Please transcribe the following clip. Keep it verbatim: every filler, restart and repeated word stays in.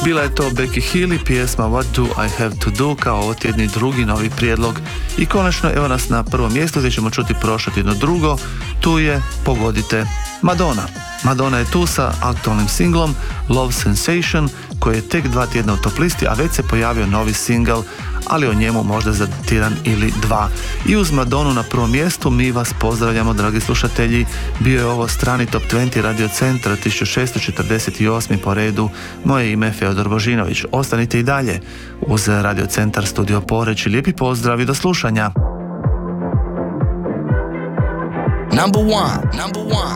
Bila je to Becky Hill i pjesma What Do I Have To Do kao otjedni drugi novi prijedlog. I konačno evo nas na prvom mjestu gdje ćemo čuti prošlo tjedno drugo, tu je, pogodite, Madonna. Madonna je tu sa aktualnim singlom Love Sensation koji je tek dva tjedna u top listi, a već se pojavio novi singl, ali o njemu možda za tjedan ili dva. I uz Madonu na prvom mjestu mi vas pozdravljamo, dragi slušatelji. Bio je ovo strani top dvadeset Radio Centra tisuću šesto četrdeset osam po redu. Moje ime je Feodor Božinović. Ostanite i dalje uz Radio Centar Studio Poreč i lijepi pozdrav i do slušanja. Number one, number one.